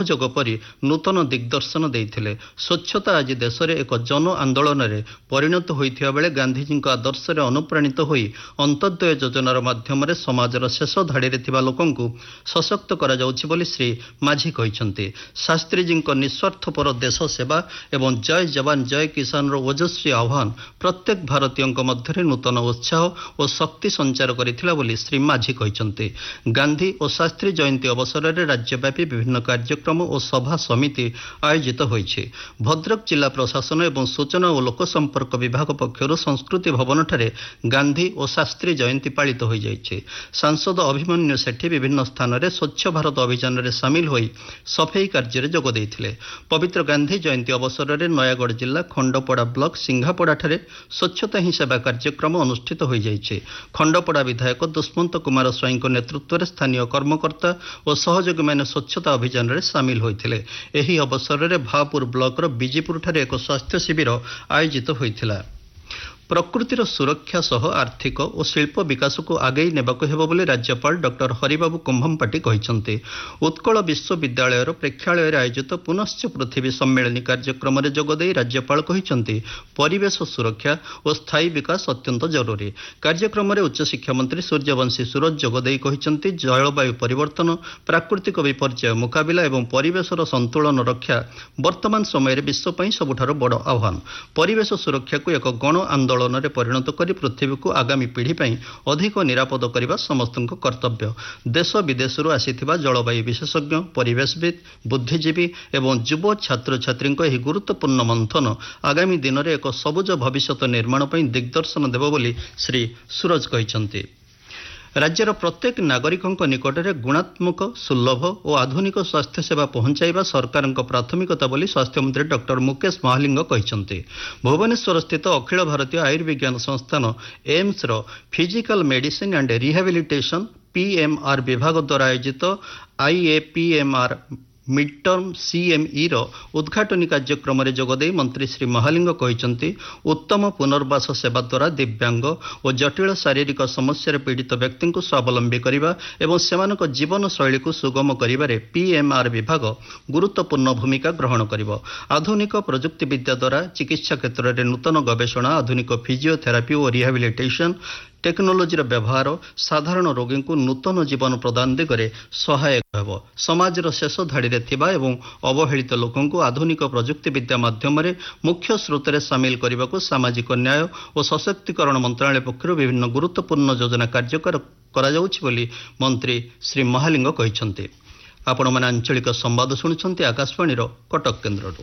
ସହଯୋଗ ପରି ନୂତନ ଦିଗ୍ଦର୍ଶନ ଦେଇଥିଲେ। ସ୍ୱଚ୍ଛତା ଆଜି ଦେଶରେ ଏକ ଜନ ଆନ୍ଦୋଳନରେ ପରିଣତ ହୋଇଥିବା ବେଳେ ଗାନ୍ଧିଜୀଙ୍କ ଆଦର୍ଶରେ ଅନୁପ୍ରାଣିତ ହୋଇ ଅନ୍ତୋଦୟ ଯୋଜନାର ମାଧ୍ୟମରେ ସମାଜର ଶେଷ ଧାଡ଼ିରେ ଥିବା ଲୋକଙ୍କୁ ସଶକ୍ତ କରାଯାଉଛି ବୋଲି ଶ୍ରୀ ମାଝୀ କହିଛନ୍ତି। ଶାସ୍ତ୍ରୀଜୀଙ୍କ ନିଃସ୍ୱାର୍ଥପର ଦେଶ ସେବା ଏବଂ ଜୟ ଯବାନ ଜୟ କିଷାନର ଓଜସ୍ୱୀ ଆହ୍ୱାନ ପ୍ରତ୍ୟେକ ଭାରତୀୟଙ୍କ ମଧ୍ୟରେ ନୂତନ ଉତ୍ସାହ ଓ ଶକ୍ତି ସଞ୍ଚାର କରିଥିଲା ବୋଲି ଶ୍ରୀ ମାଝୀ କହିଛନ୍ତି। ଗାନ୍ଧୀ ଓ ଶାସ୍ତ୍ରୀ ଜୟନ୍ତୀ ଅବସରରେ ରାଜ୍ୟବ୍ୟାପୀ ବିଭିନ୍ନ କାର୍ଯ୍ୟକ୍ରମ ଓ ସଭା ସମିତି ଆୟୋଜିତ ହୋଇଛି। ଭଦ୍ରକ ଜିଲ୍ଲା ପ୍ରଶାସନ ଏବଂ ସୂଚନା ଓ ଲୋକସମ୍ପର୍କ ବିଭାଗ ପକ୍ଷରୁ ସଂସ୍କୃତି ଭବନଠାରେ ଗାନ୍ଧୀ ଓ ଶାସ୍ତ୍ରୀ ଜୟନ୍ତୀ ପାଳିତ ହୋଇଯାଇଛି। ସାଂସଦ ଅଭିମନ୍ୟୁ ସେଠୀ ବିଭିନ୍ନ ସ୍ଥାନରେ ସ୍ୱଚ୍ଛ ଭାରତ ଅଭିଯାନରେ ସାମିଲ ହୋଇ ସଫେଇ କାର୍ଯ୍ୟରେ ଯୋଗ ଦେଇଥିଲେ। ପବିତ୍ର ଗାନ୍ଧୀ ଜୟନ୍ତୀ ଅବସରରେ ନୟାଗଡ଼ ଜିଲ୍ଲା ଖଣ୍ଡପଡ଼ା ବ୍ଲକ ସିଂଘାପଡ଼ାଠାରେ ସ୍ୱଚ୍ଛତା ହିଁ ସେବା କାର୍ଯ୍ୟକ୍ରମ ଅନୁଷ୍ଠିତ ହୋଇଯାଇଛି। ଖଣ୍ଡପଡ଼ା ବିଧାୟକ ଦୁଷ୍ମନ୍ତ କୁମାର ସ୍ୱାଇଁଙ୍କ ନେତୃତ୍ୱରେ ସ୍ଥାନୀୟ କର୍ମକର୍ତ୍ତା ଓ ସହଯୋଗୀମାନେ ସ୍ୱଚ୍ଛତା ଅଭିଯାନରେ ସାମିଲ ହୋଇଥିଲେ। ଏହି ଅବସରରେ ଭାପୁର ବ୍ଲକର ବିଜିପୁରଠାରେ ଏକ ସ୍ୱାସ୍ଥ୍ୟ ଶିବିର ଆୟୋଜିତ ହୋଇଥିଲା। ପ୍ରକୃତିର ସୁରକ୍ଷା ସହ ଆର୍ଥିକ ଓ ଶିଳ୍ପ ବିକାଶକୁ ଆଗେଇ ନେବାକୁ ହେବ ବୋଲି ରାଜ୍ୟପାଳ ଡକ୍ଟର ହରିବାବୁ କୁମ୍ଭମ୍ପାଟି କହିଛନ୍ତି। ଉତ୍କଳ ବିଶ୍ୱବିଦ୍ୟାଳୟର ପ୍ରେକ୍ଷାଳୟରେ ଆୟୋଜିତ ପୁନଶ୍ଚ ପୃଥିବୀ ସମ୍ମିଳନୀ କାର୍ଯ୍ୟକ୍ରମରେ ଯୋଗଦେଇ ରାଜ୍ୟପାଳ କହିଛନ୍ତି ପରିବେଶ ସୁରକ୍ଷା ଓ ସ୍ଥାୟୀ ବିକାଶ ଅତ୍ୟନ୍ତ ଜରୁରୀ। କାର୍ଯ୍ୟକ୍ରମରେ ଉଚ୍ଚଶିକ୍ଷା ମନ୍ତ୍ରୀ ସୂର୍ଯ୍ୟବଂଶୀ ସୁରଜ ଯୋଗଦେଇ କହିଛନ୍ତି ଜଳବାୟୁ ପରିବର୍ତ୍ତନ, ପ୍ରାକୃତିକ ବିପର୍ଯ୍ୟୟ ମୁକାବିଲା ଏବଂ ପରିବେଶର ସନ୍ତୁଳନ ରକ୍ଷା ବର୍ତ୍ତମାନ ସମୟରେ ବିଶ୍ୱ ପାଇଁ ସବୁଠାରୁ ବଡ଼ ଆହ୍ୱାନ। ପରିବେଶ ସୁରକ୍ଷାକୁ ଏକ ଗଣ ଆନ୍ଦୋଳନରେ ପରିଣତ କରି ପୃଥିବୀକୁ ଆଗାମୀ ପିଢ଼ି ପାଇଁ ଅଧିକ ନିରାପଦ କରିବା ସମସ୍ତଙ୍କ କର୍ତ୍ତବ୍ୟ। ଦେଶ ବିଦେଶରୁ ଆସିଥିବା ଜଳବାୟୁ ବିଶେଷଜ୍ଞ, ପରିବେଶବିତ୍, ବୁଦ୍ଧିଜୀବୀ ଏବଂ ଯୁବ ଛାତ୍ରଛାତ୍ରୀଙ୍କ ଏହି ଗୁରୁତ୍ୱପୂର୍ଣ୍ଣ ମନ୍ଥନ ଆଗାମୀ ଦିନରେ ଏକ ସବୁଜ ଭବିଷ୍ୟତ ନିର୍ମାଣ ପାଇଁ ଦିଗ୍ଦର୍ଶନ ଦେବ ବୋଲି ଶ୍ରୀ ସୁରଜ କହିଛନ୍ତି। ରାଜ୍ୟର ପ୍ରତ୍ୟେକ ନାଗରିକଙ୍କ ନିକଟରେ ଗୁଣାତ୍ମକ, ସୁଲଭ ଓ ଆଧୁନିକ ସ୍ୱାସ୍ଥ୍ୟସେବା ପହଞ୍ଚାଇବା ସରକାରଙ୍କ ପ୍ରାଥମିକତା ବୋଲି ସ୍ୱାସ୍ଥ୍ୟମନ୍ତ୍ରୀ ଡକ୍ଟର ମୁକେଶ ମହାଲିଙ୍ଗ କହିଛନ୍ତି। ଭୁବନେଶ୍ୱରସ୍ଥିତ ଅଖିଳ ଭାରତୀୟ ଆୟୁର୍ବିଜ୍ଞାନ ସଂସ୍ଥାନ ଏମ୍ସର physical medicine and rehabilitation PMR ବିଭାଗ ଦ୍ୱାରା ଆୟୋଜିତ IAPMR ମିଡଟର୍ମ CMEର ଉଦ୍ଘାଟନୀ କାର୍ଯ୍ୟକ୍ରମରେ ଯୋଗଦେଇ ମନ୍ତ୍ରୀ ଶ୍ରୀ ମହାଲିଙ୍ଗ କହିଛନ୍ତି ଉତ୍ତମ ପୁନର୍ବାସ ସେବା ଦ୍ୱାରା ଦିବ୍ୟାଙ୍ଗ ଓ ଜଟିଳ ଶାରୀରିକ ସମସ୍ୟାରେ ପୀଡ଼ିତ ବ୍ୟକ୍ତିଙ୍କୁ ସ୍ୱାବଲମ୍ବୀ କରିବା ଏବଂ ସେମାନଙ୍କ ଜୀବନଶୈଳୀକୁ ସୁଗମ କରିବାରେ PMR ବିଭାଗ ଗୁରୁତ୍ୱପୂର୍ଣ୍ଣ ଭୂମିକା ଗ୍ରହଣ କରିବ। ଆଧୁନିକ ପ୍ରଯୁକ୍ତିବିଦ୍ୟା ଦ୍ୱାରା ଚିକିତ୍ସା କ୍ଷେତ୍ରରେ ନୂତନ ଗବେଷଣା, ଆଧୁନିକ ଫିଜିଓଥେରାପି ଓ ରିହାବିଲିଟେସନ ଟେକ୍ନୋଲୋଜିର ବ୍ୟବହାର ସାଧାରଣ ରୋଗୀଙ୍କୁ ନୂତନ ଜୀବନ ପ୍ରଦାନ ଦିଗରେ ସହାୟକ ହେବ। ସମାଜର ଶେଷ ଧାଡ଼ିରେ ଥିବା ଏବଂ ଅବହେଳିତ ଲୋକଙ୍କୁ ଆଧୁନିକ ପ୍ରଯୁକ୍ତିବିଦ୍ୟା ମାଧ୍ୟମରେ ମୁଖ୍ୟ ସ୍ରୋତରେ ସାମିଲ କରିବାକୁ ସାମାଜିକ ନ୍ୟାୟ ଓ ସଶକ୍ତିକରଣ ମନ୍ତ୍ରଣାଳୟ ପକ୍ଷରୁ ବିଭିନ୍ନ ଗୁରୁତ୍ୱପୂର୍ଣ୍ଣ ଯୋଜନା କାର୍ଯ୍ୟକାରୀ କରାଯାଉଛି ବୋଲି ମନ୍ତ୍ରୀ ଶ୍ରୀ ମହାଲିଙ୍ଗ କହିଛନ୍ତି। ଆପଣମାନେ ଆଞ୍ଚଳିକ ସମ୍ବାଦ ଶୁଣୁଛନ୍ତି ଆକାଶବାଣୀର କଟକ କେନ୍ଦ୍ରରୁ।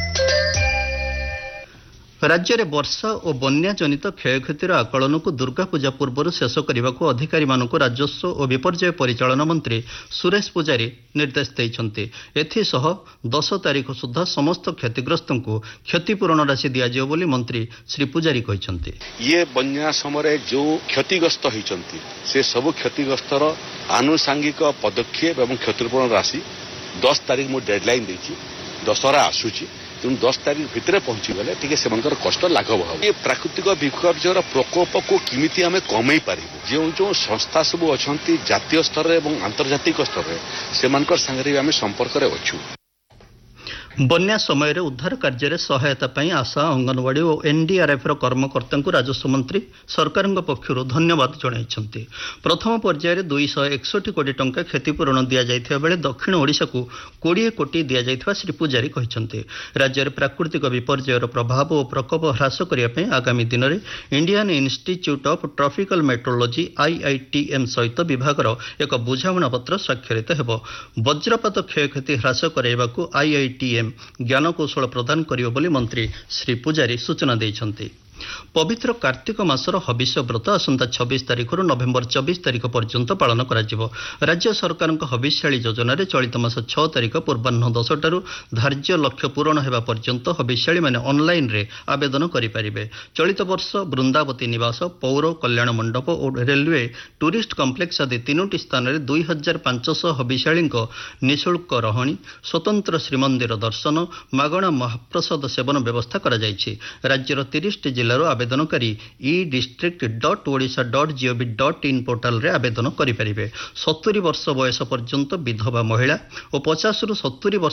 ରାଜ୍ୟରେ ବର୍ଷା ଓ ବନ୍ୟା ଜନିତ କ୍ଷୟକ୍ଷତିର ଆକଳନକୁ ଦୁର୍ଗାପୂଜା ପୂର୍ବରୁ ଶେଷ କରିବାକୁ ଅଧିକାରୀମାନଙ୍କୁ ରାଜସ୍ୱ ଓ ବିପର୍ଯ୍ୟୟ ପରିଚାଳନା ମନ୍ତ୍ରୀ ସୁରେଶ ପୂଜାରୀ ନିର୍ଦ୍ଦେଶ ଦେଇଛନ୍ତି। ଏଥିସହ 10 ତାରିଖ ସୁଦ୍ଧା ସମସ୍ତ କ୍ଷତିଗ୍ରସ୍ତଙ୍କୁ କ୍ଷତିପୂରଣ ରାଶି ଦିଆଯିବ ବୋଲି ମନ୍ତ୍ରୀ ଶ୍ରୀ ପୂଜାରୀ କହିଛନ୍ତି। ଇଏ ବନ୍ୟା ସମୟରେ ଯେଉଁ କ୍ଷତିଗ୍ରସ୍ତ ହୋଇଛନ୍ତି ସେ ସବୁ କ୍ଷତିଗ୍ରସ୍ତର ଆନୁଷାଙ୍ଗିକ ପଦକ୍ଷେପ ଏବଂ କ୍ଷତିପୂରଣ ରାଶି 10 ତାରିଖ ମୁଁ ଡେଡଲାଇନ୍ ଦେଇଛି। ଦଶହରା ଆସୁଛି, ତେଣୁ 10 ତାରିଖ ଭିତରେ ପହଞ୍ଚିଗଲେ ଟିକେ ସେମାନଙ୍କର କଷ୍ଟ ଲାଘବ ହେବ। ଏ ପ୍ରାକୃତିକ ବିପର୍ଯ୍ୟୟର ପ୍ରକୋପକୁ କେମିତି ଆମେ କମେଇ ପାରିବୁ, ଯେଉଁ ସଂସ୍ଥା ସବୁ ଅଛନ୍ତି ଜାତୀୟ ସ୍ତରରେ ଏବଂ ଆନ୍ତର୍ଜାତିକ ସ୍ତରରେ ସେମାନଙ୍କର ସାଙ୍ଗରେ ଆମେ ସମ୍ପର୍କରେ ଅଛୁ। ବନ୍ୟା ସମୟରେ ଉଦ୍ଧାର କାର୍ଯ୍ୟରେ ସହାୟତା ପାଇଁ ଆଶା, ଅଙ୍ଗନବାଡି ଓ NDRFର କର୍ମକର୍ତ୍ତାଙ୍କୁ ରାଜସ୍ୱ ମନ୍ତ୍ରୀ ସରକାରଙ୍କ ପକ୍ଷରୁ ଧନ୍ୟବାଦ ଜଣାଇଛନ୍ତି। ପ୍ରଥମ ପର୍ଯ୍ୟାୟରେ 261 କୋଟି ଟଙ୍କା କ୍ଷତିପୂରଣ ଦିଆଯାଇଥିବା ବେଳେ ଦକ୍ଷିଣ ଓଡ଼ିଶାକୁ 20 କୋଟି ଦିଆଯାଇଥିବା ଶ୍ରୀ ପୂଜାରୀ କହିଛନ୍ତି। ରାଜ୍ୟରେ ପ୍ରାକୃତିକ ବିପର୍ଯ୍ୟୟର ପ୍ରଭାବ ଓ ପ୍ରକୋପ ହ୍ରାସ କରିବା ପାଇଁ ଆଗାମୀ ଦିନରେ Indian institute of tropical metrology IITM ସହିତ ବିଭାଗର ଏକ ବୁଝାମଣାପତ୍ର ସ୍ୱାକ୍ଷରିତ ହେବ। ବଜ୍ରପାତ କ୍ଷୟକ୍ଷତି ହ୍ରାସ କରାଇବାକୁ IITM ଜ୍ଞାନକୌଶଳ ପ୍ରଦାନ କରିବ ବୋଲି ମନ୍ତ୍ରୀ ଶ୍ରୀ ପୂଜାରୀ ସୂଚନା ଦେଇଛନ୍ତି। ପବିତ୍ର କାର୍ତ୍ତିକ ମାସର ହବିଷ୍ୟ ବ୍ରତ ଆସନ୍ତା 26 ତାରିଖରୁ ନଭେମ୍ବର 24 ତାରିଖ ପର୍ଯ୍ୟନ୍ତ ପାଳନ କରାଯିବ। ରାଜ୍ୟ ସରକାରଙ୍କ ହବିଷ୍ୟାଳୀ ଯୋଜନାରେ ଚଳିତ ମାସ 6 ତାରିଖ ପୂର୍ବାହ୍ନ 10ଟାରୁ ଧାର୍ଯ୍ୟ ଲକ୍ଷ୍ୟ ପୂରଣ ହେବା ପର୍ଯ୍ୟନ୍ତ ହବିଷ୍ୟାଳୀମାନେ ଅନଲାଇନରେ ଆବେଦନ କରିପାରିବେ। ଚଳିତ ବର୍ଷ ବୃନ୍ଦାବତୀ ନିବାସ, ପୌର କଲ୍ୟାଣ ମଣ୍ଡପ ଓ ରେଲୱେ ଟୁରିଷ୍ଟ କମ୍ପ୍ଲେକ୍ସ ଆଦି 3ଟି ସ୍ଥାନରେ 2500 ହବିଷ୍ୟାଳୀଙ୍କ ନିଃଶୁଳ୍କ ରହଣି, ସ୍ୱତନ୍ତ୍ର ଶ୍ରୀମନ୍ଦିର ଦର୍ଶନ, ମାଗଣା ମହାପ୍ରସାଦ ସେବନ ବ୍ୟବସ୍ଥା କରାଯାଇଛି। ରାଜ୍ୟର 30ଟି ଜିଲ୍ଲାରୁ ଆବେଦନକାରୀ e-district.odisha.gov.in ପୋର୍ଟାଲରେ ଆବେଦନ କରିପାରିବେ। 70 ବର୍ଷ ବୟସ ପର୍ଯ୍ୟନ୍ତ ବିଧବା ମହିଳା ଓ 50ରୁ 70 ବର୍ଷ